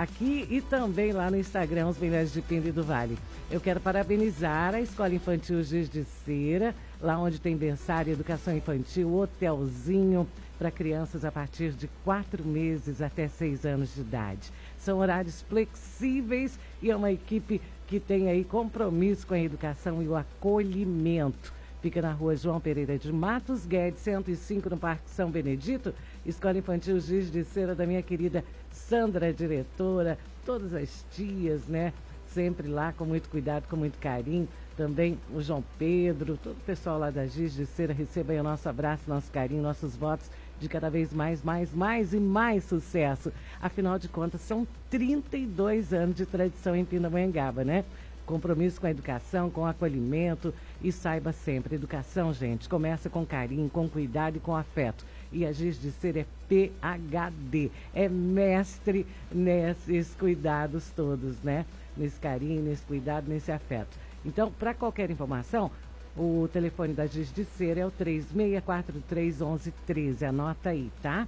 aqui e também lá no Instagram, Os Melhores de Pinda e do Vale. Eu quero parabenizar a Escola Infantil Giz de Cera, lá onde tem berçário, educação infantil, hotelzinho para crianças a partir de 4 meses até 6 anos de idade. São horários flexíveis e é uma equipe que tem aí compromisso com a educação e o acolhimento. Fica na rua João Pereira de Matos Guedes, 105, no Parque São Benedito. Escola Infantil Giz de Cera, da minha querida Sandra, diretora, todas as tias, né? Sempre lá com muito cuidado, com muito carinho. Também o João Pedro, todo o pessoal lá da Giz de Cera, receba aí o nosso abraço, nosso carinho, nossos votos de cada vez mais e mais sucesso. Afinal de contas, são 32 anos de tradição em Pindamonhangaba, né? Compromisso com a educação, com o acolhimento e saiba sempre, educação, gente, começa com carinho, com cuidado e com afeto. E a Giz de Cera é PhD, é mestre nesses cuidados todos, né? Nesse carinho, nesse cuidado, nesse afeto. Então, para qualquer informação, o telefone da Giz de Cera é o 3643-1113. Anota aí, tá?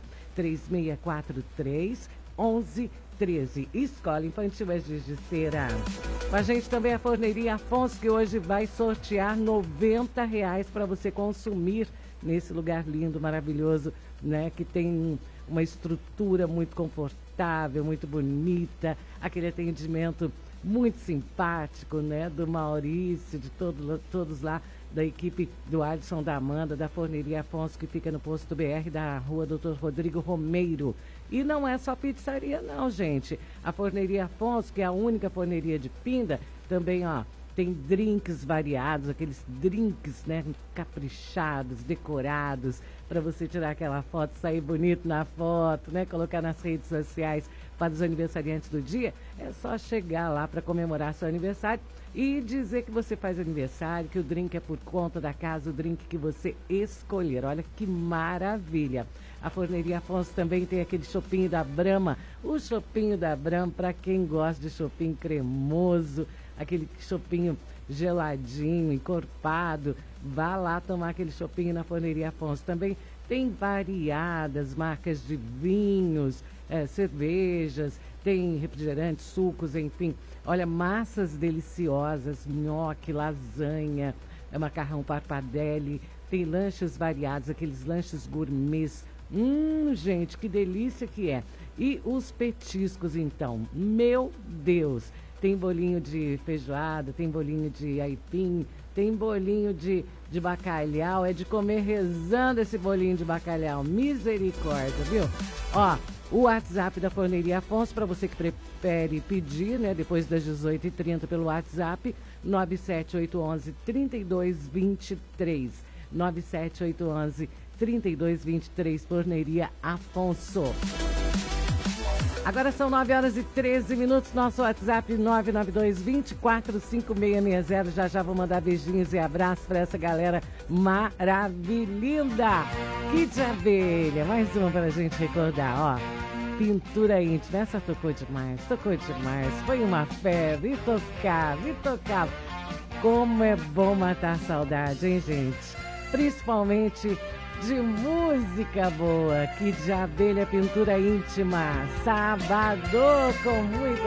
3643-1113. Escola Infantil é Giz de Cera. Com a gente também a Forneria Afonso, que hoje vai sortear R$90 para você consumir nesse lugar lindo, maravilhoso, né? Que tem uma estrutura muito confortável, muito bonita, aquele atendimento muito simpático, né? Do Maurício, de todos lá, da equipe do Alisson, da Amanda, da Forneria Afonso, que fica no posto BR da rua Dr. Rodrigo Romeiro. E não é só pizzaria não, gente. A Forneria Afonso, que é a única forneria de Pinda, também, ó, tem drinks variados, aqueles drinks, né, caprichados, decorados, para você tirar aquela foto, sair bonito na foto, né, colocar nas redes sociais para os aniversariantes do dia. É só chegar lá para comemorar seu aniversário e dizer que você faz aniversário, que o drink é por conta da casa, o drink que você escolher. Olha que maravilha. A Forneria Afonso também tem aquele chopinho da Brahma, o chopinho da Brahma para quem gosta de chopinho cremoso, aquele chopinho geladinho, encorpado. Vá lá tomar aquele chopinho na Forneria Afonso. Também tem variadas marcas de vinhos, cervejas, tem refrigerantes, sucos, enfim. Olha, massas deliciosas, nhoque, lasanha, macarrão parpadelli, tem lanches variados, aqueles lanches gourmets. Gente, que delícia que é. E os petiscos, então, meu Deus, tem bolinho de feijoada, tem bolinho de aipim, tem bolinho de bacalhau, é de comer rezando esse bolinho de bacalhau, misericórdia, viu? Ó, o WhatsApp da Forneria Afonso, para você que prefere pedir, né, depois das 18h30 pelo WhatsApp, 97811-3223, 97811-3223, Forneria Afonso. Agora são 9h13, nosso WhatsApp 992-245660. Já vou mandar beijinhos e abraços para essa galera maravilhinda. Kit Abelha, mais uma para a gente recordar, ó. Pintura íntima, essa tocou demais. Foi uma febre, e tocava. Como é bom matar a saudade, hein, gente? Principalmente de música boa. Kit Abelha, Pintura Íntima, sábado com muito